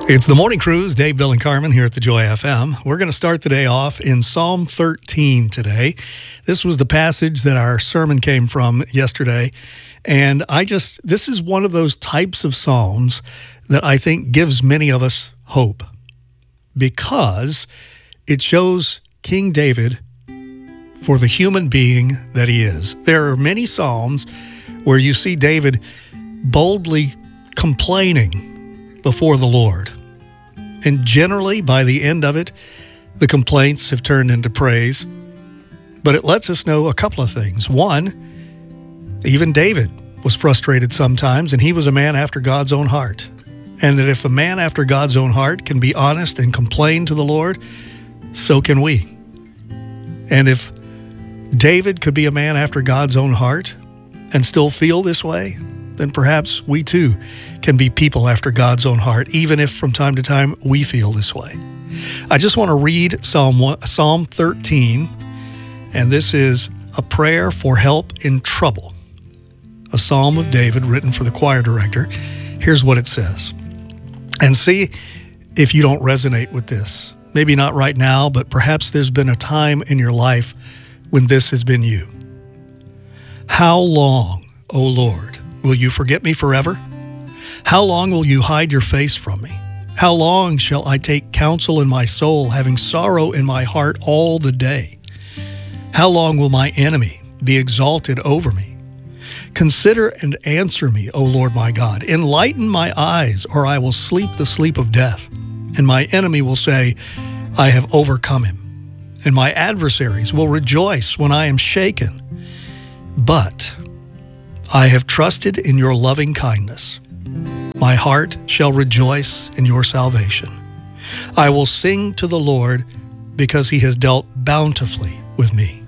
It's the Morning Cruise, Dave, Bill, and Carmen here at the Joy FM. We're going to start the day off in Psalm 13 today. This was the passage that our sermon came from yesterday. And this is one of those types of Psalms that I think gives many of us hope because it shows King David for the human being that he is. There are many Psalms where you see David boldly complaining before the Lord. And generally, by the end of it, the complaints have turned into praise. But it lets us know a couple of things. One, even David was frustrated sometimes, and he was a man after God's own heart. And that if a man after God's own heart can be honest and complain to the Lord, so can we. And if David could be a man after God's own heart and still feel this way, then perhaps we too can be people after God's own heart, even if from time to time we feel this way. I just want to read Psalm 13, and this is a prayer for help in trouble, a psalm of David written for the choir director. Here's what it says. And see if you don't resonate with this. Maybe not right now, but perhaps there's been a time in your life when this has been you. How long, O Lord, will you forget me forever? How long will you hide your face from me? How long shall I take counsel in my soul, having sorrow in my heart all the day? How long will my enemy be exalted over me? Consider and answer me, O Lord my God. Enlighten my eyes, or I will sleep the sleep of death. And my enemy will say, I have overcome him. And my adversaries will rejoice when I am shaken. But I have trusted in your loving kindness. My heart shall rejoice in your salvation. I will sing to the Lord because he has dealt bountifully with me.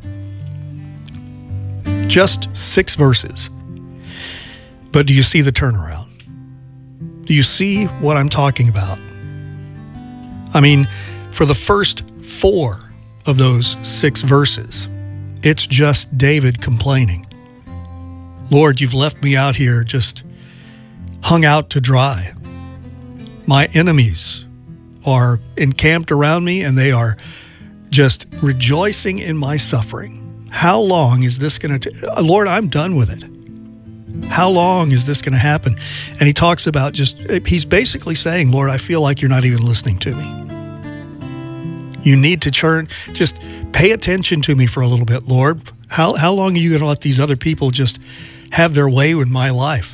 Just 6 verses. But do you see the turnaround? Do you see what I'm talking about? I mean, for the first 4 of those 6 verses, it's just David complaining. Lord, you've left me out here just hung out to dry. My enemies are encamped around me and they are just rejoicing in my suffering. How long is this going to... Lord, I'm done with it. How long is this going to happen? And he talks about he's basically saying, Lord, I feel like you're not even listening to me. You need to just pay attention to me for a little bit, Lord. How long are you going to let these other people just have their way in my life?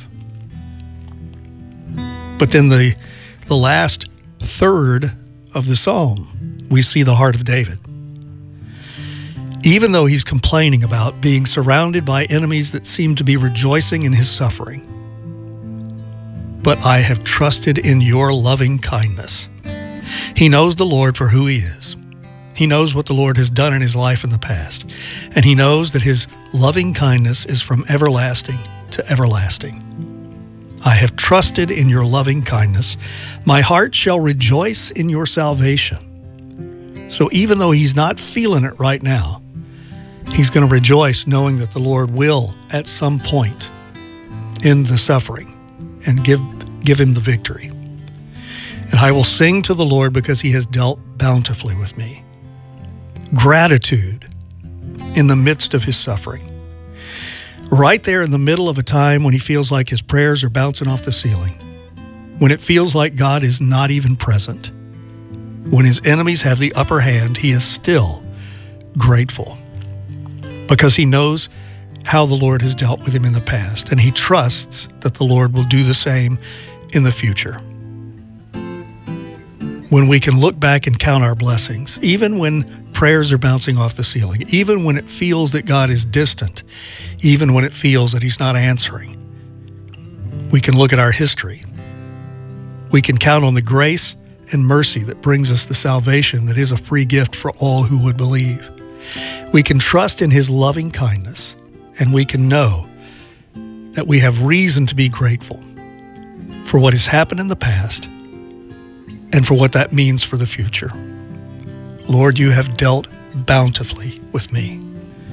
But then the last third of the psalm, we see the heart of David. Even though he's complaining about being surrounded by enemies that seem to be rejoicing in his suffering, but I have trusted in your loving kindness. He knows the Lord for who he is. He knows what the Lord has done in his life in the past. And he knows that his loving kindness is from everlasting to everlasting. I have trusted in your loving kindness. My heart shall rejoice in your salvation. So even though he's not feeling it right now, he's going to rejoice knowing that the Lord will, at some point, end the suffering and give him the victory. And I will sing to the Lord because he has dealt bountifully with me. Gratitude in the midst of his suffering. Right there in the middle of a time when he feels like his prayers are bouncing off the ceiling, when it feels like God is not even present, when his enemies have the upper hand, he is still grateful because he knows how the Lord has dealt with him in the past, and he trusts that the Lord will do the same in the future. When we can look back and count our blessings, even when prayers are bouncing off the ceiling, even when it feels that God is distant, even when it feels that he's not answering, we can look at our history. We can count on the grace and mercy that brings us the salvation that is a free gift for all who would believe. We can trust in his loving kindness, and we can know that we have reason to be grateful for what has happened in the past and for what that means for the future. Lord, you have dealt bountifully with me.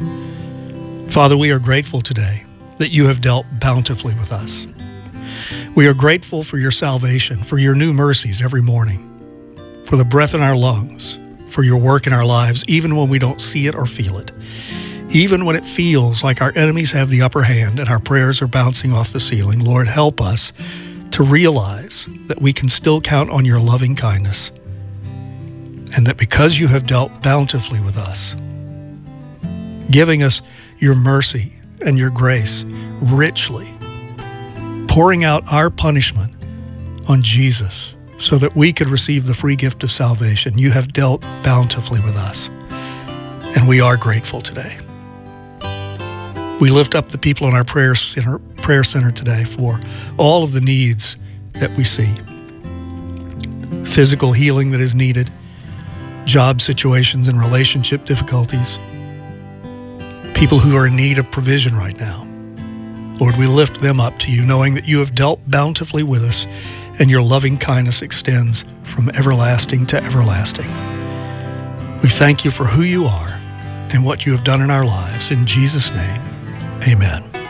Father, we are grateful today that you have dealt bountifully with us. We are grateful for your salvation, for your new mercies every morning, for the breath in our lungs, for your work in our lives, even when we don't see it or feel it. Even when it feels like our enemies have the upper hand and our prayers are bouncing off the ceiling, Lord, help us to realize that we can still count on your loving kindness, and that because you have dealt bountifully with us, giving us your mercy and your grace richly, pouring out our punishment on Jesus so that we could receive the free gift of salvation, you have dealt bountifully with us, and we are grateful today. We lift up the people in our prayer center today for all of the needs that we see. Physical healing that is needed, job situations and relationship difficulties, people who are in need of provision right now. Lord, we lift them up to you, knowing that you have dealt bountifully with us, and your loving kindness extends from everlasting to everlasting. We thank you for who you are and what you have done in our lives. In Jesus' name, amen.